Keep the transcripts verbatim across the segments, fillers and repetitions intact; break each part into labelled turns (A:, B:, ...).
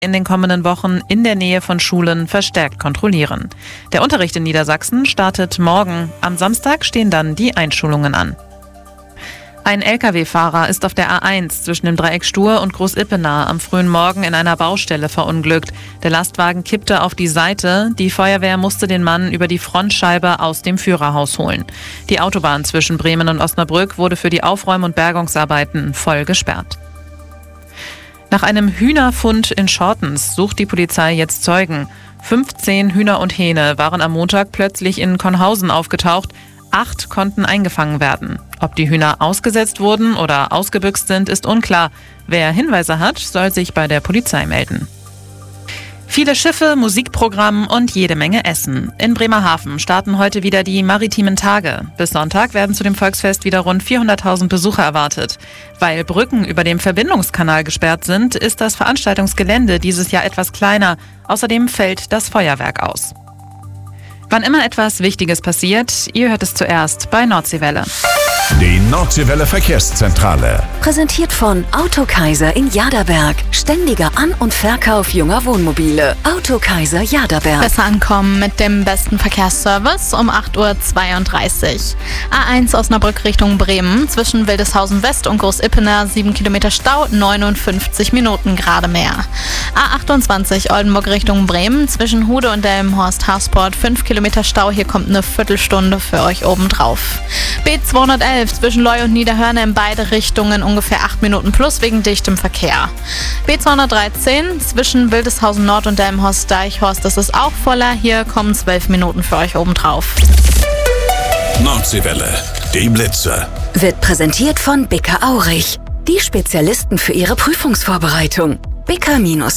A: in den kommenden Wochen in der Nähe von Schulen verstärkt kontrollieren. Der Unterricht in Niedersachsen startet morgen. Am Samstag stehen dann die Einschulungen an. Ein L K W-Fahrer ist auf der A eins zwischen dem Dreieck Stur und Groß-Ippenaar am frühen Morgen in einer Baustelle verunglückt. Der Lastwagen kippte auf die Seite. Die Feuerwehr musste den Mann über die Frontscheibe aus dem Führerhaus holen. Die Autobahn zwischen Bremen und Osnabrück wurde für die Aufräum- und Bergungsarbeiten voll gesperrt. Nach einem Hühnerfund in Schortens sucht die Polizei jetzt Zeugen. fünfzehn Hühner und Hähne waren am Montag plötzlich in Konhausen aufgetaucht. Acht konnten eingefangen werden. Ob die Hühner ausgesetzt wurden oder ausgebüxt sind, ist unklar. Wer Hinweise hat, soll sich bei der Polizei melden. Viele Schiffe, Musikprogramm und jede Menge Essen. In Bremerhaven starten heute wieder die maritimen Tage. Bis Sonntag werden zu dem Volksfest wieder rund vierhunderttausend Besucher erwartet. Weil Brücken über dem Verbindungskanal gesperrt sind, ist das Veranstaltungsgelände dieses Jahr etwas kleiner. Außerdem fällt das Feuerwerk aus. Wann immer etwas Wichtiges passiert, ihr hört es zuerst bei Nordseewelle.
B: Die Nordseewelle Verkehrszentrale.
C: Präsentiert von Autokaiser in Jaderberg. Ständiger An- und Verkauf junger Wohnmobile. Autokaiser Jaderberg.
D: Besser ankommen mit dem besten Verkehrsservice um acht Uhr zweiunddreißig. A eins Osnabrück Richtung Bremen. Zwischen Wildeshausen West und Groß-Ippenaar sieben Kilometer Stau, neunundfünfzig Minuten gerade mehr. A achtundzwanzig Oldenburg Richtung Bremen. Zwischen Hude und Delmenhorst-Hasport fünf Kilometer Stau. Hier kommt eine Viertelstunde für euch obendrauf. B zweihundertelf zwischen Leu und Niederhörne in beide Richtungen ungefähr acht Minuten plus wegen dichtem Verkehr. B zweihundertdreizehn zwischen Wildeshausen Nord und Delmenhorst-Deichhorst, das ist auch voller. Hier kommen zwölf Minuten für euch obendrauf.
B: Nordseewelle, die Blitze.
C: Wird präsentiert von Bicker Aurich. Die Spezialisten für ihre Prüfungsvorbereitung. Bicker minus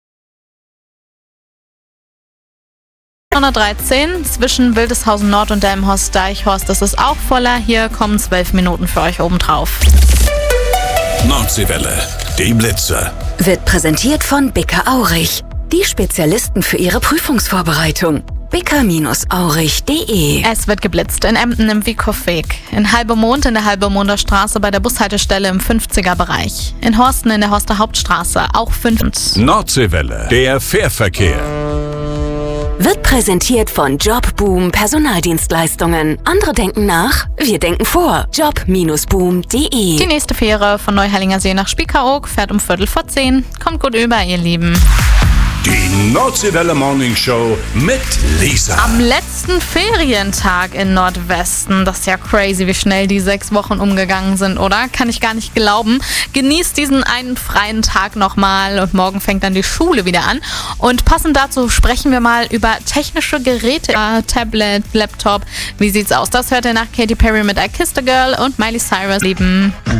D: zweihundertdreizehn zwischen Wildeshausen Nord und Delmenhorst-Deichhorst, das ist auch voller. Hier kommen zwölf Minuten für euch obendrauf.
B: Nordseewelle, die Blitze.
C: Wird präsentiert von Bicker Aurich. Die Spezialisten für ihre Prüfungsvorbereitung. bicker minus aurich punkt de.
D: Es wird geblitzt in Emden im Wiekow-Weg, in Halbemond in der Halbemonder Straße bei der Bushaltestelle im fünfziger-Bereich, in Horsten in der Horster Hauptstraße auch fünf.
B: Nordseewelle, der Fährverkehr.
C: Wird präsentiert von Jobboom Personaldienstleistungen. Andere denken nach, wir denken vor. job Bindestrich boom punkt de.
D: Die nächste Fähre von Neuherlinger See nach Spiekeroog fährt um Viertel vor zehn. Kommt gut über, ihr Lieben.
B: Die Nordseewelle Morning Show mit Lisa.
D: Am letzten Ferientag in Nordwesten. Das ist ja crazy, wie schnell die sechs Wochen umgegangen sind, oder? Kann ich gar nicht glauben. Genießt diesen einen freien Tag nochmal und morgen fängt dann die Schule wieder an. Und passend dazu sprechen wir mal über technische Geräte. Äh, Tablet, Laptop. Wie sieht's aus? Das hört ihr nach Katy Perry mit I Kissed a Girl und Miley Cyrus. Lieben.